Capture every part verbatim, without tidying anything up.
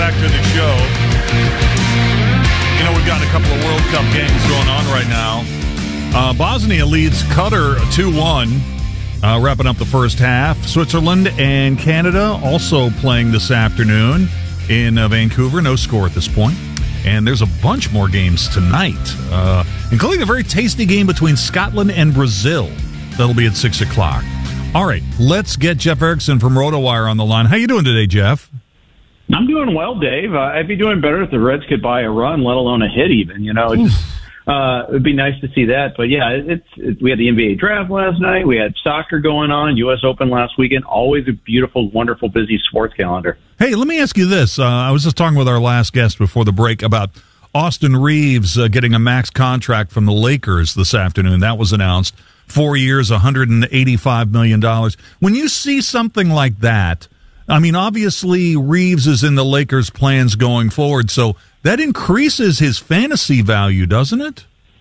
back to the show. You know, we've got a couple of World Cup games going on right now. Uh, Bosnia leads Qatar two one, uh, wrapping up the first half. Switzerland and Canada also playing this afternoon in uh, Vancouver. No score at this point. And there's a bunch more games tonight, uh, including a very tasty game between Scotland and Brazil. That'll be at six o'clock. All right, let's get Jeff Erickson from RotoWire on the line. How you doing today, Jeff? I'm doing well, Dave. Uh, I'd be doing better if the Reds could buy a run, let alone a hit even. You know, it's, uh, it'd be nice to see that. But, yeah, it's, it's we had the N B A draft last night. We had soccer going on, U S Open last weekend. Always a beautiful, wonderful, busy sports calendar. Hey, let me ask you this. Uh, I was just talking with our last guest before the break about Austin Reeves uh, getting a max contract from the Lakers this afternoon. That was announced. Four years, one hundred eighty-five million dollars. When you see something like that, I mean, obviously Reeves is in the Lakers' plans going forward, so that increases his fantasy value, doesn't it?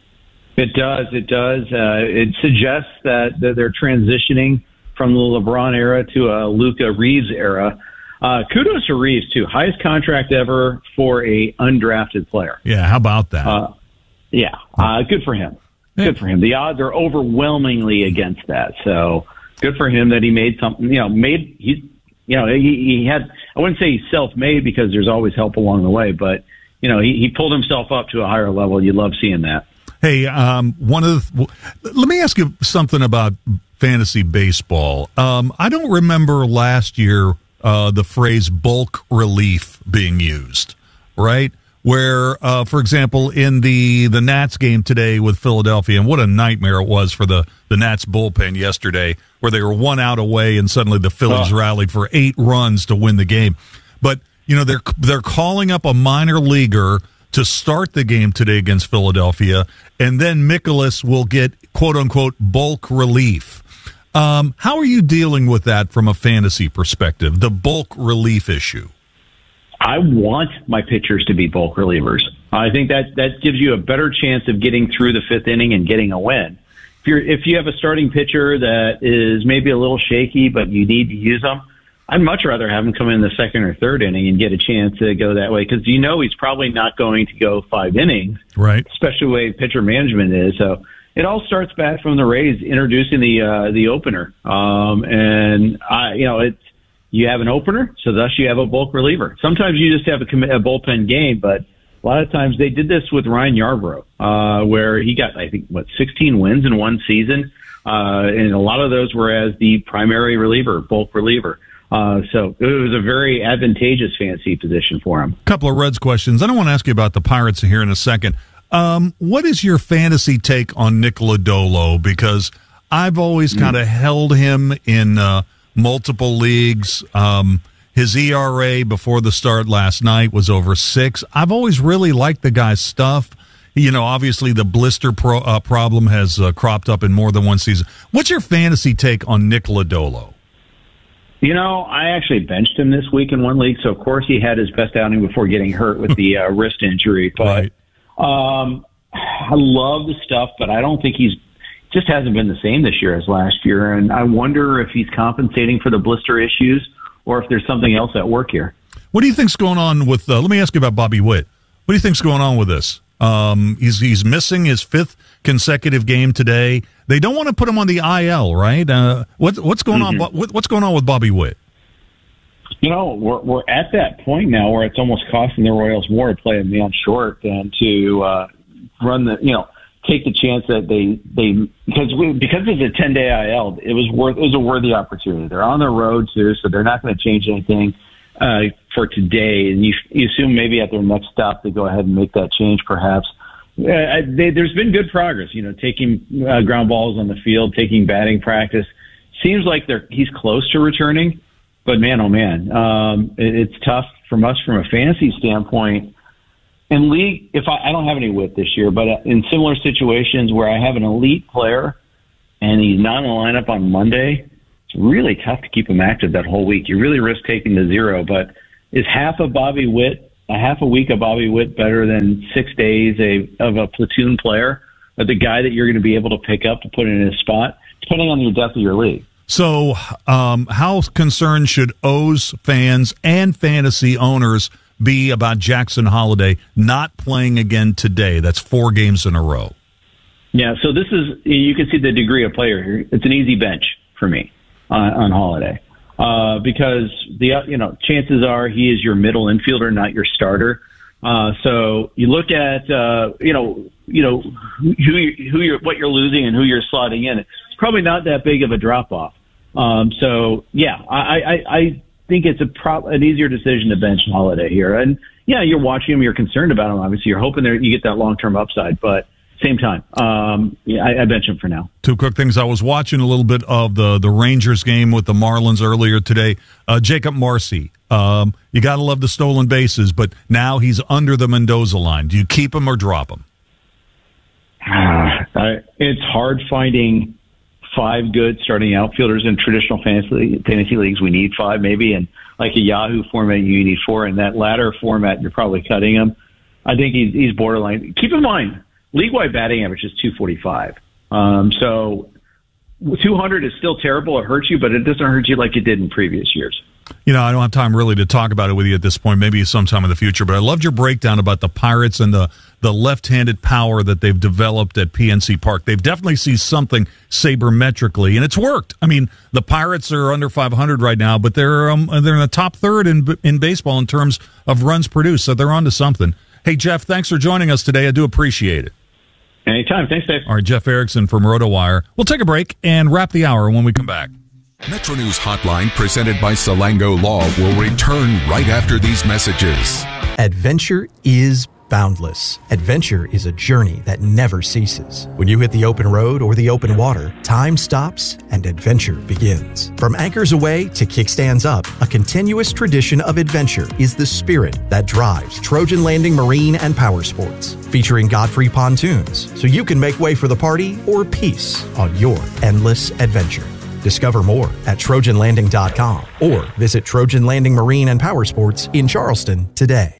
It does. It does. Uh, it suggests that, that they're transitioning from the LeBron era to a Luka Reeves era. Uh, kudos to Reeves, too. Highest contract ever for a undrafted player. Yeah, how about that? Uh, yeah, uh, good for him. Good for him. The odds are overwhelmingly against that, so good for him that he made something, you know, made, he, you know, he, he had, I wouldn't say he's self-made because there's always help along the way, but, you know, he, he pulled himself up to a higher level. You love seeing that. Hey, um, one of the, let me ask you something about fantasy baseball. Um, I don't remember last year uh, the phrase bulk relief being used, right? Where, uh, for example, in the, the Nats game today with Philadelphia, and what a nightmare it was for the, the Nats bullpen yesterday, where they were one out away and suddenly the Phillies oh. rallied for eight runs to win the game. But, you know, they're they're calling up a minor leaguer to start the game today against Philadelphia, and then Mikolas will get, quote-unquote, bulk relief. Um, how are you dealing with that from a fantasy perspective, the bulk relief issue? I want my pitchers to be bulk relievers. I think that that gives you a better chance of getting through the fifth inning and getting a win. If you're if you have a starting pitcher that is maybe a little shaky, but you need to use them, I'd much rather have him come in the second or third inning and get a chance to go that way because you know he's probably not going to go five innings, right? Especially the way pitcher management is. So it all starts back from the Rays introducing the uh, the opener, um, and I you know it's. You have an opener, so thus you have a bulk reliever. Sometimes you just have a, a bullpen game, but a lot of times they did this with Ryan Yarbrough, uh, where he got, I think, what, sixteen wins in one season, uh, and a lot of those were as the primary reliever, bulk reliever. Uh, so it was a very advantageous fantasy position for him. A couple of Reds questions. I don't want to ask you about the Pirates here in a second. Um, what is your fantasy take on Nick Lodolo? Because I've always mm. kind of held him in uh, – multiple leagues. Um, his E R A before the start last night was over six. I've always really liked the guy's stuff. You know, obviously the blister pro, uh, problem has uh, cropped up in more than one season. What's your fantasy take on Nick Lodolo? You know, I actually benched him this week in one league, so of course he had his best outing before getting hurt with the uh, wrist injury. But right. um, I love the stuff, but I don't think he's just hasn't been the same this year as last year, and I wonder if he's compensating for the blister issues or if there's something else at work here. What do you think's going on with? Uh, let me ask you about Bobby Witt. What do you think's going on with this? Um, he's he's missing his fifth consecutive game today. They don't want to put him on the I L, right? Uh, what, what's going mm-hmm. on? What, what's going on with Bobby Witt? You know, we're we're at that point now where it's almost costing the Royals more to play a man short than to uh, run the you know. take the chance that they they because we, because it's a ten day I L, it was worth it was a worthy opportunity. They're on the road too, so they're not going to change anything uh, for today. And you, you assume maybe at their next stop they go ahead and make that change, perhaps. Uh, they, there's been good progress, you know, taking uh, ground balls on the field, taking batting practice. Seems like they're he's close to returning, but man, oh man, um, it, it's tough from us from a fantasy standpoint. In league, if I, I don't have any Witt this year, but in similar situations where I have an elite player and he's not in the lineup on Monday, it's really tough to keep him active that whole week. You really risk taking the zero. But is half of Bobby Witt, a half a week of Bobby Witt, better than six days a, of a platoon player, or the guy that you're going to be able to pick up to put in his spot, depending on the depth of your league? So, um, how concerned should O's fans and fantasy owners be about Jackson Holliday not playing again today? That's four games in a row. Yeah, so this is, you can see the degree of player here. It's an easy bench for me on, on Holliday. Uh, because the, you know, chances are he is your middle infielder, not your starter. Uh, so you look at, uh, you know, you know, who, you, who you're, what you're losing and who you're slotting in. It's probably not that big of a drop off. Um, so yeah, I, I, I think it's a pro- an easier decision to bench Holliday here. And yeah, you're watching him, you're concerned about him. Obviously you're hoping there you get that long-term upside, but same time, um, yeah, I, I bench him for now. Two quick things. I was watching a little bit of the, the Rangers game with the Marlins earlier today. Uh, Jacob Marcy, um, you got to love the stolen bases, but now he's under the Mendoza line. Do you keep him or drop him? Uh, it's hard finding five good starting outfielders in traditional fantasy, fantasy leagues. We need five maybe, and like a Yahoo format, you need four. In that latter format, you're probably cutting him. I think he's, he's borderline. Keep in mind, league-wide batting average is two forty-five. Um, so two hundred is still terrible. It hurts you, but it doesn't hurt you like it did in previous years. You know, I don't have time really to talk about it with you at this point, maybe sometime in the future, but I loved your breakdown about the Pirates and the, the left-handed power that they've developed at P N C Park. They've definitely seen something sabermetrically, and it's worked. I mean, the Pirates are under five hundred right now, but they're um, they're in the top third in in baseball in terms of runs produced, so they're onto something. Hey, Jeff, thanks for joining us today. I do appreciate it. Anytime. Thanks, Dave. All right, Jeff Erickson from RotoWire. We'll take a break and wrap the hour when we come back. Metro News Hotline, presented by Salango Law, will return right after these messages. Adventure is boundless. Adventure is a journey that never ceases. When you hit the open road or the open water, time stops and adventure begins. From anchors away to kickstands up, a continuous tradition of adventure is the spirit that drives Trojan Landing Marine and Power Sports. Featuring Godfrey pontoons, so you can make way for the party or peace on your endless adventure. Discover more at Trojan Landing dot com or visit Trojan Landing Marine and Power Sports in Charleston today.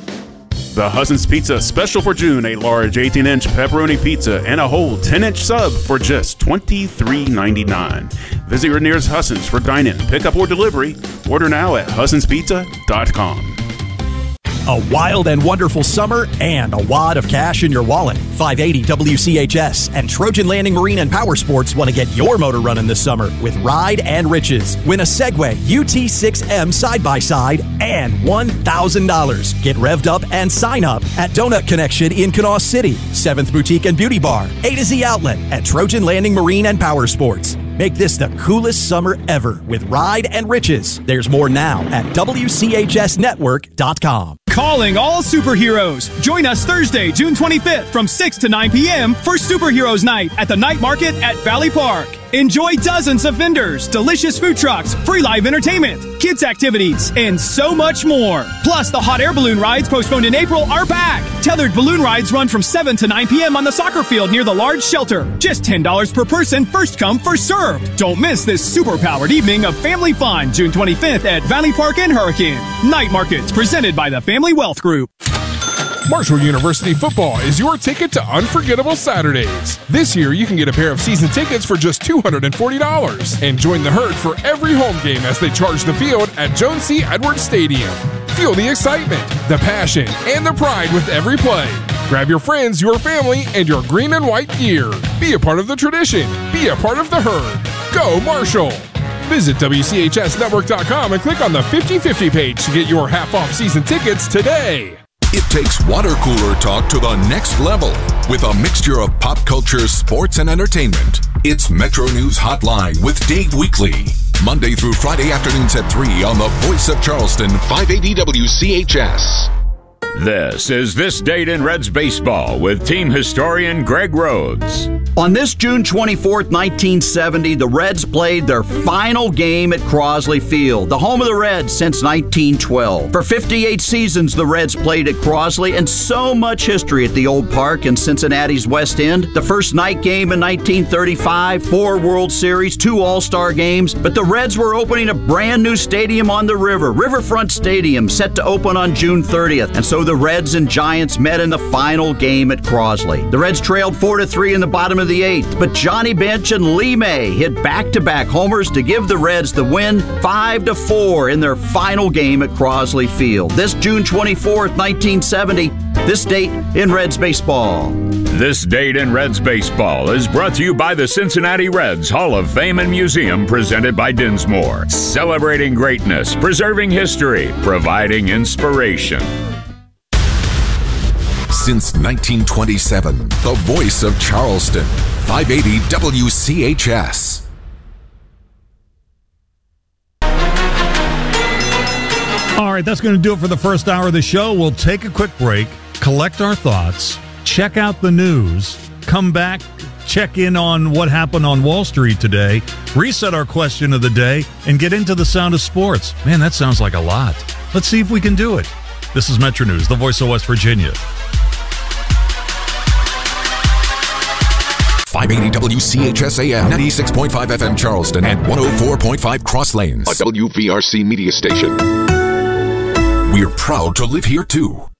The Husson's Pizza special for June, a large eighteen inch pepperoni pizza and a whole ten inch sub for just twenty-three ninety-nine. Visit your nearest Husson's for dine-in, pickup, or delivery. Order now at Hussons Pizza dot com. A wild and wonderful summer and a wad of cash in your wallet. five eighty W C H S and Trojan Landing Marine and Power Sports want to get your motor running this summer with Ride and Riches. Win a Segway U T six M side-by-side and one thousand dollars. Get revved up and sign up at Donut Connection in Kanawha City, seventh Boutique and Beauty Bar, A to Z Outlet at Trojan Landing Marine and Power Sports. Make this the coolest summer ever with Ride and Riches. There's more now at W C H S network dot com. Calling all superheroes. Join us Thursday, June twenty-fifth from six to nine p.m. for Superheroes Night at the Night Market at Valley Park. Enjoy dozens of vendors, delicious food trucks, free live entertainment, kids activities, and so much more. Plus, the hot air balloon rides postponed in April are back. Tethered balloon rides run from seven to nine p.m. on the soccer field near the large shelter. Just ten dollars per person, first come, first served. Don't miss this super-powered evening of family fun, June twenty-fifth at Valley Park and Hurricane. Night Markets, presented by the Family Wealth Group. Marshall University football is your ticket to unforgettable Saturdays. This year, you can get a pair of season tickets for just two hundred forty dollars and join the herd for every home game as they charge the field at Joan C. Edwards Stadium. Feel the excitement, the passion, and the pride with every play. Grab your friends, your family, and your green and white gear. Be a part of the tradition. Be a part of the herd. Go Marshall! Visit W C H S network dot com and click on the fifty fifty page to get your half-off season tickets today. It takes water cooler talk to the next level with a mixture of pop culture, sports, and entertainment. It's Metro News Hotline with Dave Weekly. Monday through Friday afternoons at three on the Voice of Charleston, five eighty W C H S. This is This Date in Reds Baseball with team historian Greg Rhodes. On this June twenty-fourth, nineteen seventy, the Reds played their final game at Crosley Field, the home of the Reds since nineteen twelve. For fifty-eight seasons, the Reds played at Crosley, and so much history at the old park in Cincinnati's West End. The first night game in nineteen thirty-five, four World Series, two All-Star games, but the Reds were opening a brand new stadium on the river, Riverfront Stadium, set to open on June thirtieth, and so the Reds and Giants met in the final game at Crosley. The Reds trailed four to three in the bottom of the eighth, but Johnny Bench and Lee May hit back-to-back homers to give the Reds the win five to four in their final game at Crosley Field. This June twenty-fourth, nineteen seventy, this date in Reds baseball. This date in Reds baseball is brought to you by the Cincinnati Reds Hall of Fame and Museum, presented by Dinsmore. Celebrating greatness, preserving history, providing inspiration. Since nineteen twenty-seven, the voice of Charleston, five eighty W C H S. All right, that's going to do it for the first hour of the show. We'll take a quick break, collect our thoughts, check out the news, come back, check in on what happened on Wall Street today, reset our question of the day, and get into the sound of sports. Man, that sounds like a lot. Let's see if we can do it. This is Metro News, the voice of West Virginia. five eighty W C H S A M, ninety-six point five F M Charleston, and one oh four point five Cross Lanes, a W V R C media station. We're proud to live here, too.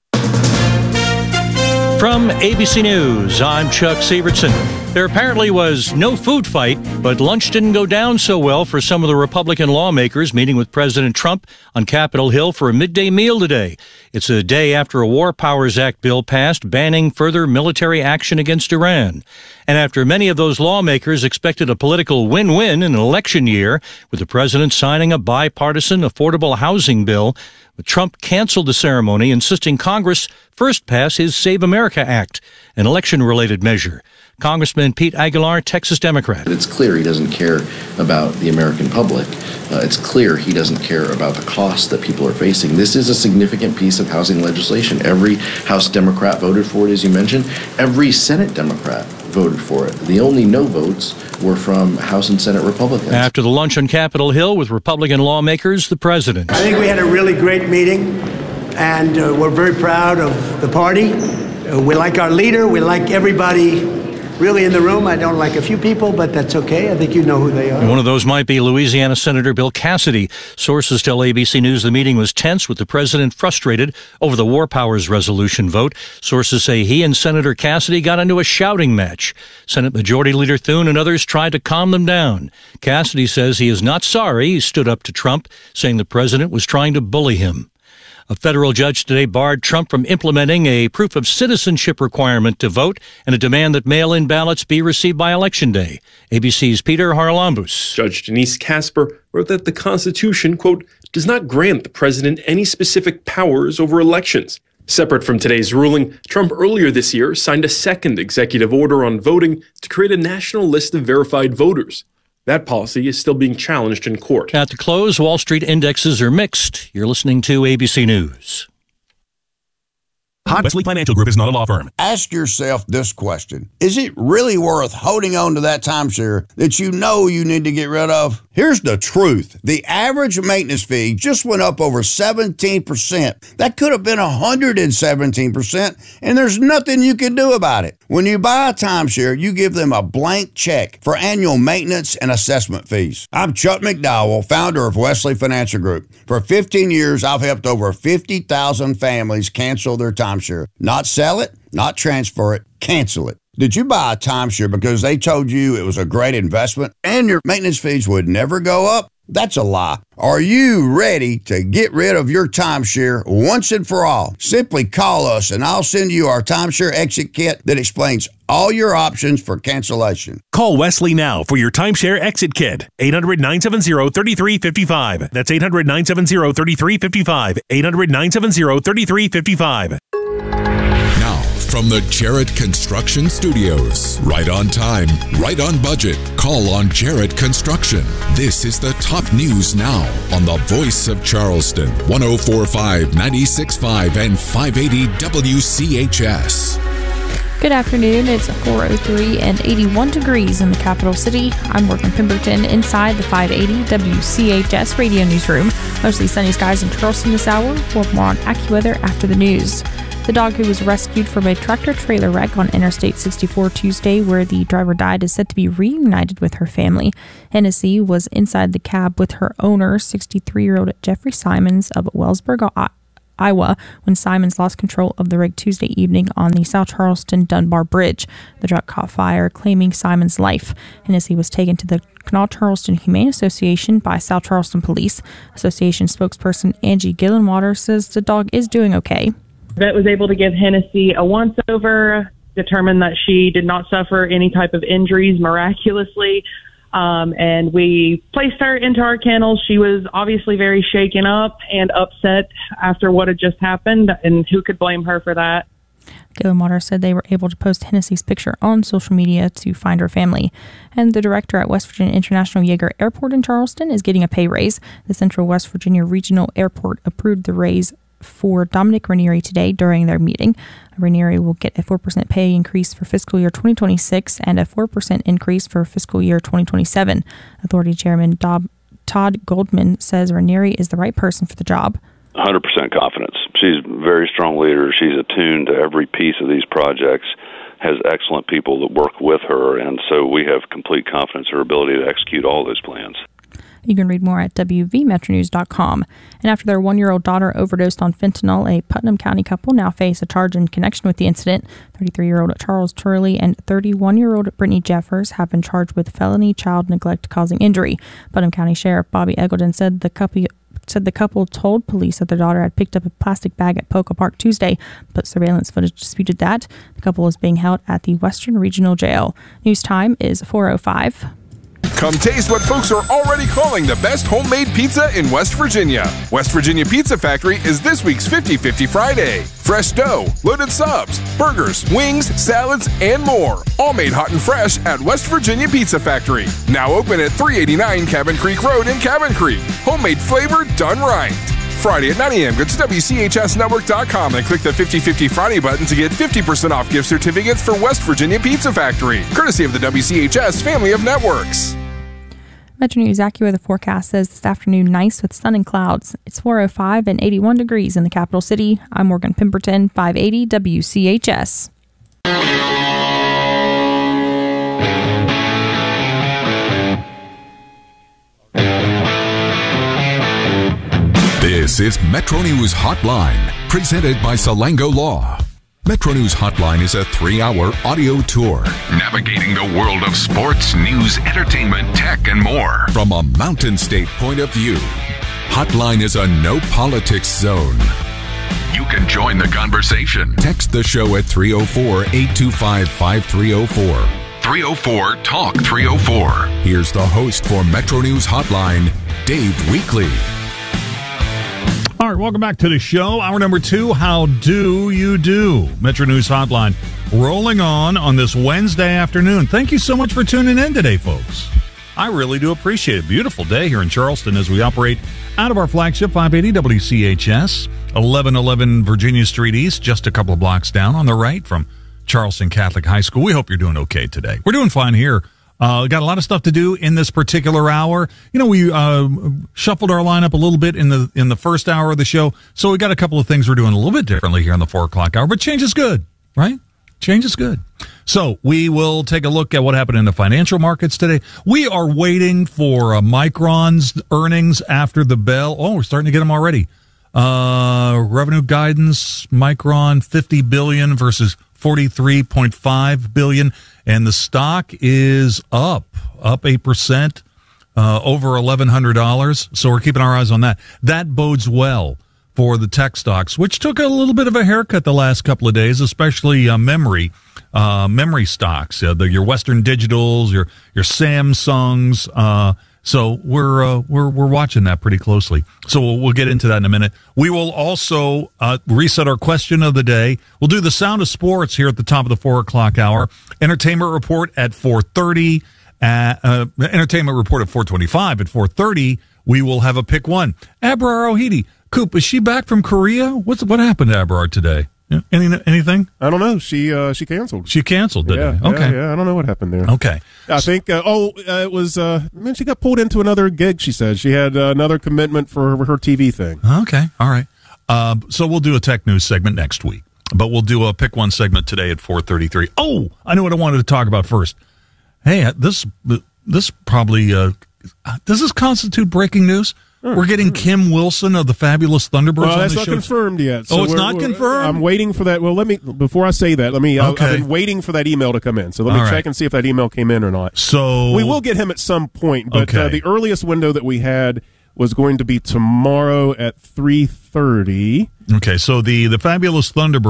From A B C News, I'm Chuck Severson. There apparently was no food fight, but lunch didn't go down so well for some of the Republican lawmakers meeting with President Trump on Capitol Hill for a midday meal today. It's a day after a War Powers Act bill passed banning further military action against Iran. And after many of those lawmakers expected a political win-win in an election year, with the president signing a bipartisan affordable housing bill, Trump canceled the ceremony, insisting Congress first pass his Save America Act, an election-related measure. Congressman Pete Aguilar, Texas Democrat. It's clear he doesn't care about the American public. Uh, it's clear he doesn't care about the costs that people are facing. This is a significant piece of housing legislation. Every House Democrat voted for it, as you mentioned. Every Senate Democrat voted for it. The only no votes were from House and Senate Republicans. After the lunch on Capitol Hill with Republican lawmakers, the president. I think we had a really great meeting, and uh, we're very proud of the party. Uh, we like our leader. We like everybody really in the room. I don't like a few people, but that's okay. I think you know who they are. One of those might be Louisiana Senator Bill Cassidy. Sources tell A B C News the meeting was tense, with the president frustrated over the War Powers resolution vote. Sources say he and Senator Cassidy got into a shouting match. Senate Majority Leader Thune and others tried to calm them down. Cassidy says he is not sorry he stood up to Trump, saying the president was trying to bully him. A federal judge today barred Trump from implementing a proof of citizenship requirement to vote and a demand that mail-in ballots be received by Election Day. A B C's Peter Haralambous. Judge Denise Casper wrote that the Constitution, quote, does not grant the president any specific powers over elections. Separate from today's ruling, Trump earlier this year signed a second executive order on voting to create a national list of verified voters. That policy is still being challenged in court. At the close, Wall Street indexes are mixed. You're listening to A B C News. Wesley Financial Group is not a law firm. Ask yourself this question. Is it really worth holding on to that timeshare that you know you need to get rid of? Here's the truth. The average maintenance fee just went up over seventeen percent. That could have been one hundred seventeen percent, and there's nothing you can do about it. When you buy a timeshare, you give them a blank check for annual maintenance and assessment fees. I'm Chuck McDowell, founder of Wesley Financial Group. For fifteen years, I've helped over fifty thousand families cancel their timeshare. Not sell it, not transfer it, cancel it. Did you buy a timeshare because they told you it was a great investment and your maintenance fees would never go up? That's a lie. Are you ready to get rid of your timeshare once and for all? Simply call us and I'll send you our timeshare exit kit that explains all your options for cancellation. Call Wesley now for your timeshare exit kit. eight hundred, nine seven zero, three three five five. That's eight hundred, nine seven zero, three three five five. eight hundred, nine seven zero, three three five five. Now, from the Jarrett Construction Studios. Right on time, right on budget. Call on Jarrett Construction. This is the top news now on the voice of Charleston. one oh four point five, ninety-six point five, and five eighty W C H S. Good afternoon. It's four oh three and eighty-one degrees in the capital city. I'm Morgan Pemberton inside the five eighty W C H S radio newsroom. Mostly sunny skies in Charleston this hour. We'll have more on AccuWeather after the news. The dog who was rescued from a tractor-trailer wreck on Interstate sixty-four Tuesday, where the driver died, is said to be reunited with her family. Hennessy was inside the cab with her owner, sixty-three-year-old Jeffrey Simons of Wellsburg, Iowa when Simons lost control of the rig Tuesday evening on the South Charleston Dunbar Bridge. The truck caught fire, claiming Simons' life. Hennessy was taken to the Canal Charleston Humane Association by South Charleston Police. Association spokesperson Angie Gillenwater says the dog is doing okay. Vet was able to give Hennessy a once-over, determined that she did not suffer any type of injuries miraculously. Um, and we placed her into our kennels. She was obviously very shaken up and upset after what had just happened, and who could blame her for that? Gillenwater said they were able to post Hennessy's picture on social media to find her family. And the director at West Virginia International Yeager Airport in Charleston is getting a pay raise. The Central West Virginia Regional Airport approved the raise for Dominic Ranieri today during their meeting. Ranieri will get a four percent pay increase for fiscal year twenty twenty-six and a four percent increase for fiscal year twenty twenty-seven. Authority Chairman Dob- Todd Goldman says Ranieri is the right person for the job. one hundred percent confidence. She's a very strong leader. She's attuned to every piece of these projects, has excellent people that work with her, and so we have complete confidence in her ability to execute all those plans. You can read more at W V metro news dot com. And after their one-year-old daughter overdosed on fentanyl, a Putnam County couple now face a charge in connection with the incident. thirty-three-year-old Charles Turley and thirty-one-year-old Brittany Jeffers have been charged with felony child neglect causing injury. Putnam County Sheriff Bobby Eggleton said the couple said the couple told police that their daughter had picked up a plastic bag at Polka Park Tuesday, but surveillance footage disputed that. The couple is being held at the Western Regional Jail. News time is four oh five. Come taste what folks are already calling the best homemade pizza in West Virginia. West Virginia Pizza Factory is this week's fifty fifty Friday. Fresh dough, loaded subs, burgers, wings, salads, and more. All made hot and fresh at West Virginia Pizza Factory. Now open at three eighty-nine Cabin Creek Road in Cabin Creek. Homemade flavor done right. Friday at nine a.m. Go to W C H S network dot com and click the fifty fifty Friday button to get fifty percent off gift certificates for West Virginia Pizza Factory, courtesy of the W C H S family of networks. Metro News AccuWeather forecast says this afternoon nice with sun and clouds. It's four oh five and eighty-one degrees in the capital city. I'm Morgan Pemberton, five eighty W C H S. This is Metro News Hotline, presented by Salango Law. Metro News Hotline is a three-hour audio tour navigating the world of sports, news, entertainment, tech, and more from a Mountain State point of view. Hotline is a no-politics zone. You can join the conversation. Text the show at three oh four, eight two five, five three oh four. three oh four, talk three oh four. Here's the host for Metro News Hotline, Dave Weekley. All right, welcome back to the show. Hour number two, how do you do? Metro News Hotline rolling on on this Wednesday afternoon. Thank you so much for tuning in today, folks. I really do appreciate it. Beautiful day here in Charleston as we operate out of our flagship five eighty W C H S, eleven eleven Virginia Street East, just a couple of blocks down on the right from Charleston Catholic High School. We hope you're doing okay today. We're doing fine here. Uh, got a lot of stuff to do in this particular hour. You know, we uh, shuffled our lineup a little bit in the in the first hour of the show, so we got a couple of things we're doing a little bit differently here in the four o'clock hour. But change is good, right? Change is good. So we will take a look at what happened in the financial markets today. We are waiting for uh, Micron's earnings after the bell. Oh, we're starting to get them already. Uh, revenue guidance, Micron fifty billion dollars versus forty-three point five billion dollars. And the stock is up, up eight percent, uh, over eleven hundred dollars. So we're keeping our eyes on that. That bodes well for the tech stocks, which took a little bit of a haircut the last couple of days, especially uh, memory uh, memory stocks, uh, the, your Western Digitals, your your Samsungs. Uh, so we're uh, we're we're watching that pretty closely. So we'll, we'll get into that in a minute. We will also uh, reset our question of the day. We'll do the sound of sports here at the top of the four o'clock hour. Entertainment report at four thirty. Uh, uh, entertainment report at four twenty-five. At four thirty, we will have a pick one. Abrar Ohidi. Coop, is she back from Korea? What's what happened to Abrar today? Any anything? I don't know. She uh, she canceled. She canceled, didn't yeah, it? Okay. Yeah, yeah, I don't know what happened there. Okay. I think, uh, oh, uh, it was, uh, man, she got pulled into another gig, she said. She had uh, another commitment for her T V thing. Okay. All right. Uh, so we'll do a tech news segment next week, but we'll do a pick one segment today at four thirty-three. Oh, I know what I wanted to talk about first. Hey, this, this probably, uh, does this constitute breaking news? We're getting Kim Wilson of the Fabulous Thunderbirds Well, on that's the not show. confirmed yet. Oh, it's we're- not we're- confirmed? I'm waiting for that. Well, let me before I say that. Let me. I- Okay. I've been waiting for that email to come in. So let me All check right. and see if that email came in or not. So we will get him at some point. But uh, Okay. the earliest window that we had was going to be tomorrow at three thirty. Okay, so the, the Fabulous Thunderbirds